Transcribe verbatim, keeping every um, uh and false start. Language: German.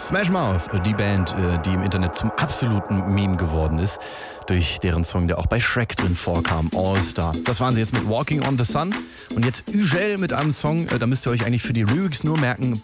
Smash Mouth, die Band, die im Internet zum absoluten Meme geworden ist, durch deren Song, der auch bei Shrek drin vorkam, All Star. Das waren sie jetzt mit Walking on the Sun und jetzt Ugel mit einem Song, da müsst ihr euch eigentlich für die Lyrics nur merken,